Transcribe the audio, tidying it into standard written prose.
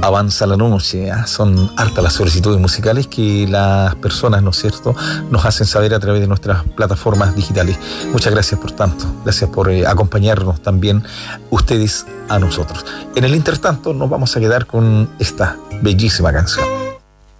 avanza la noche, son hartas las solicitudes musicales que las personas, ¿no es cierto?, nos hacen saber a través de nuestras plataformas digitales. Muchas gracias por tanto, gracias por acompañarnos también ustedes a nosotros. En el intertanto nos vamos a quedar con esta bellísima canción.